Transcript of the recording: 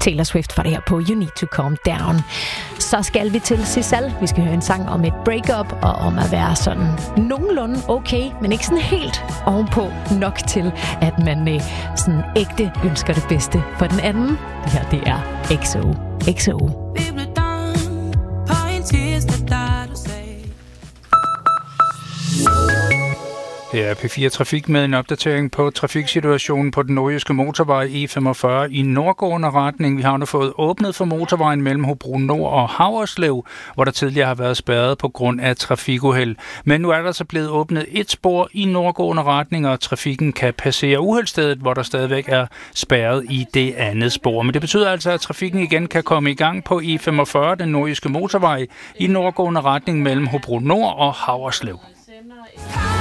Taylor Swift var det her på You Need to Calm Down. Så skal vi til Sisal. Vi skal høre en sang om et breakup og om at være sådan nogenlunde okay, men ikke sådan helt ovenpå nok til, at man sådan ægte ønsker det bedste for den anden. Det her, det er XO. XO. Det er P4 Trafik med en opdatering på trafiksituationen på den nordjyske motorvej E45 i nordgående retning. Vi har nu fået åbnet for motorvejen mellem Hobro Nord og Haverslev, hvor der tidligere har været spærret på grund af trafikuheld. Men nu er der så blevet åbnet et spor i nordgående retning, og trafikken kan passere uheldsstedet, hvor der stadigvæk er spærret i det andet spor. Men det betyder altså, at trafikken igen kan komme i gang på E45, den nordjyske motorvej, i nordgående retning mellem Hobro Nord og Haverslev.